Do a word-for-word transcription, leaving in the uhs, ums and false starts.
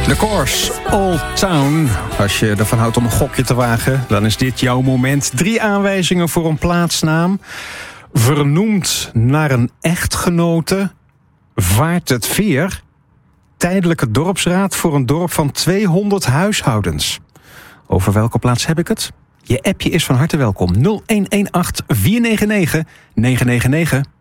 The Course, Old Town. Als je ervan houdt om een gokje te wagen, dan is dit jouw moment. Drie aanwijzingen voor een plaatsnaam. Vernoemd naar een echtgenote. Vaart het veer. Tijdelijke dorpsraad voor een dorp van tweehonderd huishoudens. Over welke plaats heb ik het? Je appje is van harte welkom. nul een een acht vier negen negen negen negen negen.